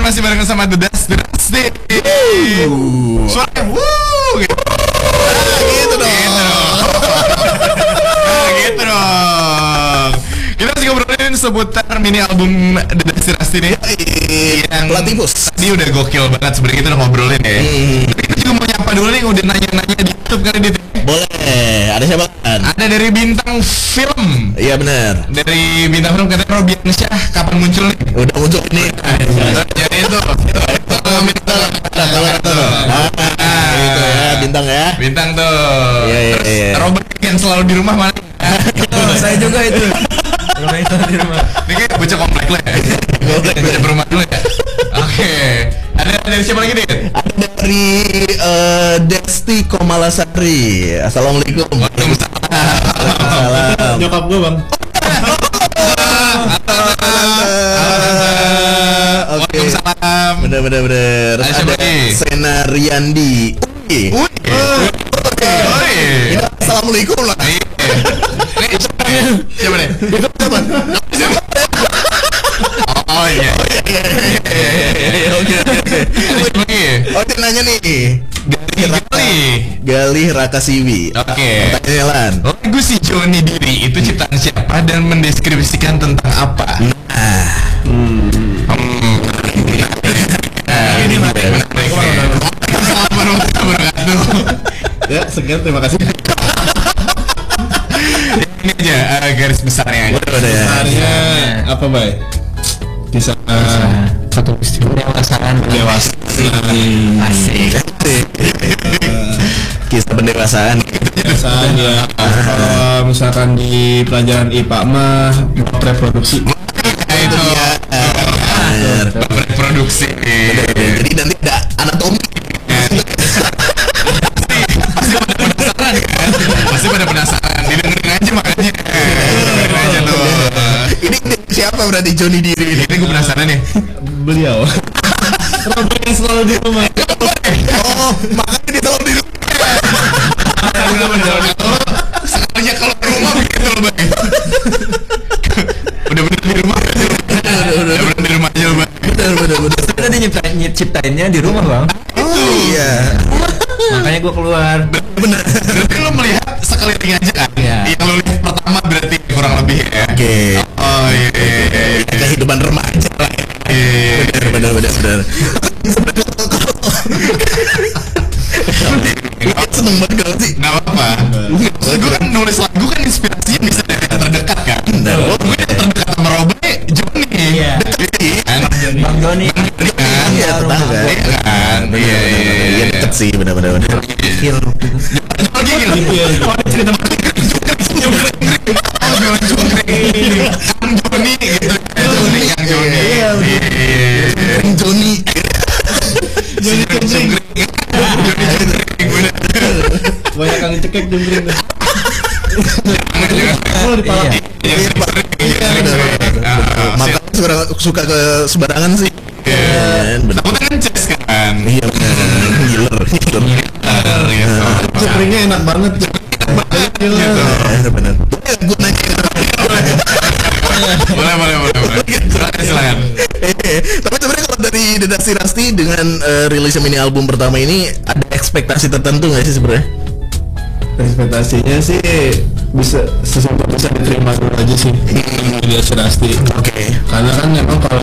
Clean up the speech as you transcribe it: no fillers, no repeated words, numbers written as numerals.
masih bareng sama The Dusty. Suaranya gitu. Gitu dong. Gitu dong. Kita masih ngobrolin seputar mini album The Dusty Rusty nih. Yang Platypus. Tadi udah gokil banget sebenarnya, kita udah ngobrolin ya. Kita juga mau nyapa dulu nih, udah nanya-nanya di YouTube kali di. Boleh. Ada siapa kan? Ada dari Bintang Film. Iya benar. Dari Bintang Film katanya Robiansyah kapan muncul nih? Udah muncul nih. Jadi itu Itu ya bintang ya. Bintang tuh. Iya. Robert yang selalu di rumah mana? Saya juga itu. Rumah itu di rumah. Ini kayak bocah komplek lah ya. Bocah berumah dulu ya. Oke. Ada dari siapa lagi nih? Ada dari Desti Komalasari. Assalamualaikum. Waalaikumsalam. Nyokap gue bang. Oke. Waalaikumsalam. Bener. Ada siapa Ada lagi? Sena Riyandi. Ini Assalamualaikum lah. siapa nih? Oh iya. Oke. Ada siapa lagi? Oh dia nanya nih. Galih Rakasiwi. Oke. Pertanyaannya Lan. Lagu si Joni Diri itu ciptaan siapa dan mendeskripsikan tentang apa? Ini menarik. Assalamualaikum warahmatullahi wabarakatuh. Ya sekian, terima kasih. Ini aja garis besarnya aja. Udah ya. Sebenarnya apa baik? Bisa Satu peristiwa pendewasaan. Asik. Kisah pendewasaan. Biasaan ya. Kalau misalkan di pelajaran IPA mah reproduksi. Itu Bener. reproduksi. Jadi nanti ada anatomi. Pasti pada penasaran. Didengerin aja makanya. Dengerin aja tuh. Ini siapa berarti Joni Diri ini? Ini gue penasaran nih. Beliau. Robert yang selalu di rumah. Oh, makanya dia selalu di rumah. Sekalinya kalau ke rumah begitu loh Bang. Udah bener di rumah. Udah bener di rumah aja Bang. Bener. Sebenarnya dia ciptainnya di rumah bang. Oh iya. Makanya gue keluar. Bener. Berarti lo melihat sekeliling aja kan? Iya. Yang lo lihat pertama berarti kurang lebih ya. Oke. Oh iya. Kehidupan remaja lah. Bener. Sebenarnya seneng banget kalau sih. Nggak apa-apa. Gue kan nulis lagu kan inspirasinya bisa dari yang terdekat kan. Gue yang terdekat sama Robert Joni. Iya. Kan? Bang Joni. Iya tetangga. Iya kan? Iya. Iya deket sih bener. Kill. Lagi gila. Oh cerita Kang Joni gitu. Joni Kang Joni. Joni. Joni Joni. Banyak kali cekek jembring. Oh di pala. Makanya suka ke sembarangan sih. Bener. Kamu kan ces kan? Iya bener. Giler. Jembringnya enak banget. Bener. Gue nanya. Boleh. Silakan. Tapi sebenarnya kalau dari The Dusty Rusty dengan rilis mini album pertama ini ada ekspektasi tertentu nggak sih sebenarnya? Ekspektasinya sih bisa sesuatu bisa diterima dulu aja sih. Dia pasti. Oke. Karena kan memang kalau